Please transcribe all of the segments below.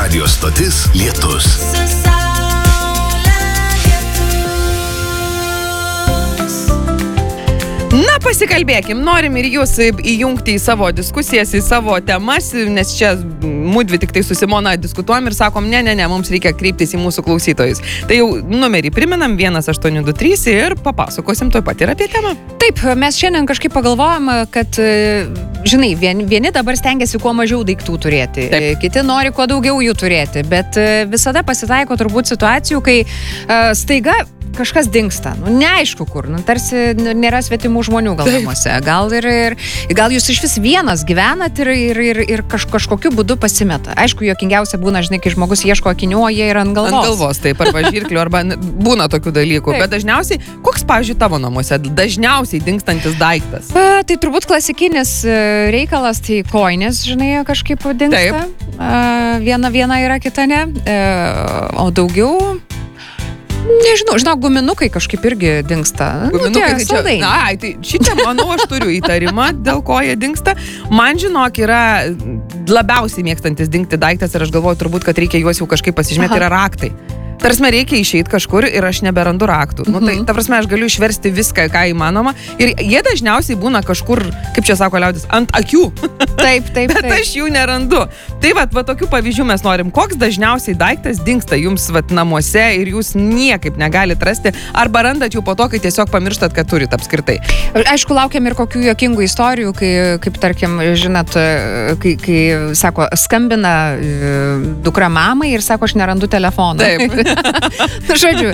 Radio stotis Lietus. Na, pasikalbėkim. Norim ir jūs įjungti į savo diskusijas, į savo temas, nes čia mudvi tik tai su Simona diskutuojam ir sakom, ne, mums reikia kreiptis į mūsų klausytojus. Tai jau numerį priminam 1823 ir papasakosim tuoj pat ir apie temą. Taip, mes šiandien kažkaip pagalvojam, kad, žinai, vieni dabar stengiasi kuo mažiau daiktų turėti, Taip. Kiti nori kuo daugiau jų turėti, bet visada pasitaiko turbūt situacijų, kai staiga kažkas dingsta. Neaišku kur. Tarsi nėra svetimų žmonių gal namuose. Gal jūs iš vis vienas gyvenat ir kažkokiu būdu pasimeta. Aišku, juokingiausia būna, žinai, kai žmogus ieško akinių, o jie yra ant galvos. Ant galvos, taip, arba žirklių, arba būna tokių dalykų. Taip. Bet dažniausiai, koks, pavyzdžiui, tavo namuose dažniausiai dingstantis daiktas? Tai turbūt klasikinis reikalas, tai kojinės, žinai, kažkaip dingsta. Viena yra, kita ne. O daugiau... Nežinau, guminukai kažkaip irgi dingsta. Guminukai, tai šičia, manau, aš turiu įtarimą, dėl ko jie dingsta. Man, žinok, yra labiausiai mėgstantis dingti daiktas ir aš galvoju turbūt, kad reikia juos jau kažkaip pasižymėti, yra raktai. Tarsi reikia išeiti kažkur ir aš neberandu raktų. Tai, ta prasme, aš galiu išversti viską, ką įmanoma. Ir jie dažniausiai būna kažkur, kaip čia sako liaudis, ant akių. Taip. Bet aš jų nerandu. Tai va tokių pavyzdžių mes norim. Koks dažniausiai daiktas dingsta jums namuose ir jūs niekaip negalit rasti, arba randat jau po to, kai tiesiog pamirštat, kad turit apskritai. Aišku, laukiam ir kokių juokingų istorijų, kai, kaip tarkim, žinot, kai sako, skambina dukra mamai ir sako, aš nerandu telefoną. Taip. Žodžiu,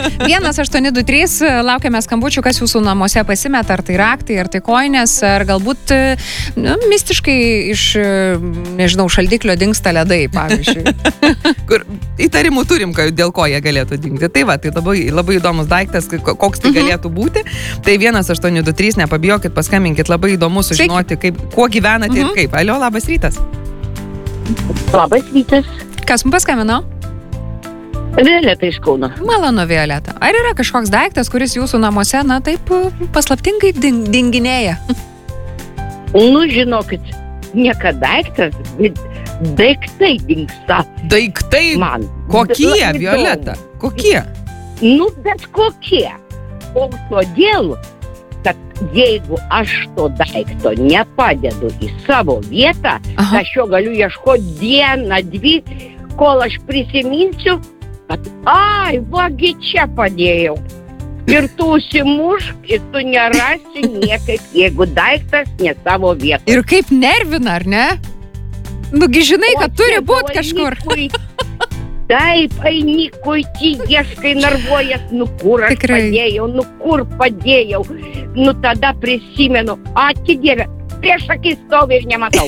1823, laukiame skambučių, kas jūsų namuose pasimeta, ar tai raktai, ar tai kojinės, ar galbūt mistiškai iš, nežinau, šaldiklio dingsta ledai, pavyzdžiui. Kur įtarimų turim, dėl ko jie galėtų dingti. Tai va, tai labai įdomus daiktas, koks tai galėtų būti. Tai 1823, nepabijokit, paskambinkit, labai įdomu sužinoti, kuo gyvenate ir kaip. Alio, labas rytas. Labas rytas. Kas mums paskambino? Violeta iš Kauno. Malonu, Violeta. Ar yra kažkoks daiktas, kuris jūsų namuose, taip paslaptingai dinginėja? Žinokit, nieka daiktas, bet daiktai dingsta. Daiktai? Man. Kokie, Violeta? Kokie? Bet kokie. O todėl, kad jeigu aš to daikto nepadedu į savo vietą, aš jo galiu ieškoti dieną, dvi, kol aš prisiminsiu, kad, vagi čia padėjau. Ir tu užsimušk, ir tu nerasi niekaip, jeigu daiktas ne savo vietą. Ir kaip nervina, ar ne? Žinai, kad turi būti kažkur. Taip, eini, kuiti, ieškai, narvuojas, kur aš padėjau, tada prisimenu, Dieve, prieš akis stovi ir nematau.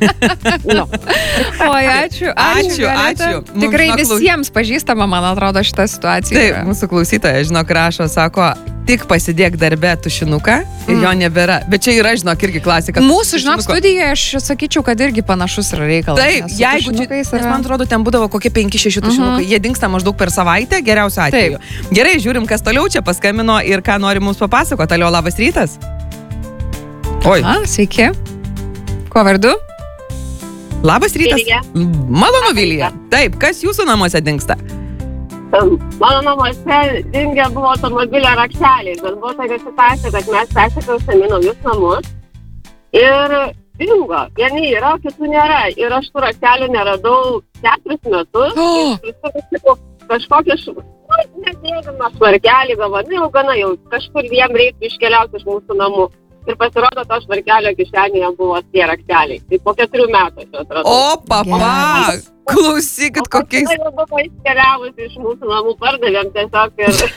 Oi, ačiū. Tikrai visiems pažįstama, man atrodo, šitą situaciją. Taip, mūsų klausytoja, žinok, rašo, sako, tik pasidėk darbe tušinuką ir jo nebėra. Bet čia yra, žinok, irgi klasika. Mūsų, žinok, studijoje aš sakyčiau, kad irgi panašus yra reikalas. Taip, jeigu nes man atrodo, ten būdavo kokie 5-6 tušinukai. Jie dingsta maždaug per savaitę, geriausiu atveju. Gerai, žiūrim, kas toliau čia paskambino ir ką nori mums papasakoti. Alio, labas rytas. Oi. Sveiki. Kuo vardu? Labas rytas. Vilija. Malonu, Vilija. Taip, kas jūsų namuose dingsta? Mano namuose dingę buvo automobilio rakteliai, bet buvo tokia situacija, kad mes persikraustėme į naujus namus ir dingo. Vieni yra, kitų nėra. Ir aš tų raktelių neradau 4 metus. Ir kažkokią nedėdamą švarkelį, galvoju, jau kažkur jiem reiktų iškeliauti iš mūsų namų. Ir pasirodo, to švarkelio kišenėje buvo tie rakteliai. Tai po 4 metų aš atradau. O, papa, klausykit, kokiais... O jau buvo iškeliavusi iš mūsų namų, pardavėm tiesiog ir...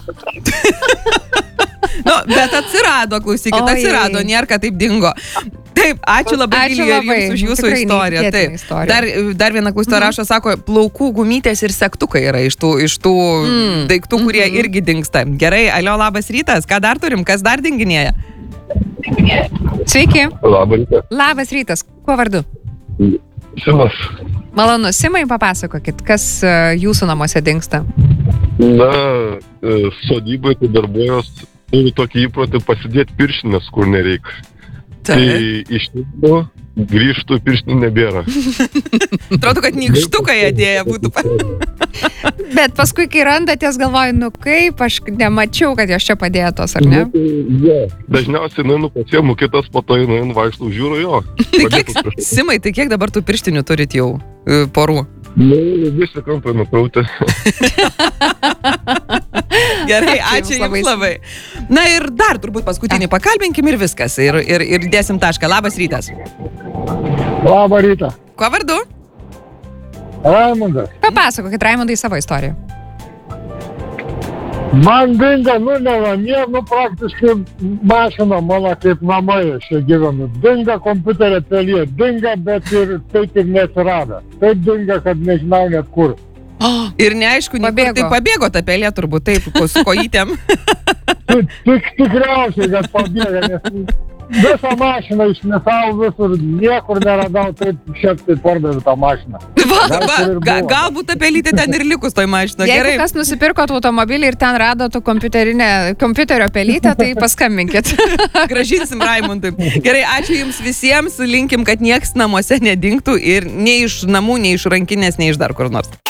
Bet atsirado, klausykit, atsirado, nėra, kad taip dingo. Taip, ačiū labai, Vilija, jums už jūsų istoriją. Taip. Dar viena klausytoja rašo, sako, plaukų gumytės ir segtukai yra iš tų daiktų, kurie irgi dingsta. Gerai, Alio, labas rytas. Ką dar turim? Kas dar dinginėja? Sveiki. Labas rytas. Kuo vardu? Simas. Malonu. Simai, papasakokit, kas jūsų namuose dingsta? Sodybai tai darbuojos turiu tokį įprotį pasidėti pirštinės, kur nereikia. Tai išlipau, grįžtų, pirštinių nebėra. Atrodo, kad nykštukai atėję būtų. Bet paskui, kai randatės, galvoju, nu kaip, aš nemačiau, kad jos čia padėtos, ar ne? Dažniausiai nueinu pasiemu, kitas po to nueinu vaikštų, žiūriu jo. Simai, tai kiek dabar tų pirštinių turit jau porų? Visi kampai nukrauti. Gerai, ačiū jums labai. Na ir dar turbūt paskutinį pakalbinkim ir viskas. Ir dėsim tašką. Labas rytas. Labą rytą. Kuo vardu? Raimundas. Papasakokit, Raimundai, savo istoriją. Man dinga, ne namie, praktiškai mašina mano kaip namai, aš čia gyvenu. Dinga kompiuterio pelė, dinga, bet ir taip ir neatsirado. Taip dinga, kad nežinau net kur. Ir neaišku, tai pabėgo ta pelė turbūt taip, su kojytėm. Tikriausiai, kad pabėga, nes visą mašiną išmetau visur, niekur neradau, taip šiek tiek pardaviau tą mašiną. Galbūt ta pelytė ten ir likus toj mašina. Jeigu kas nusipirkot automobilį ir ten radot kompiuterio pelytę, tai paskambinkit. Gražinsim Raimundui. Gerai, ačiū jums visiems, linkim, kad nieks namuose nedingtų ir nei iš namų, nei iš rankinės, nei iš dar kur nors.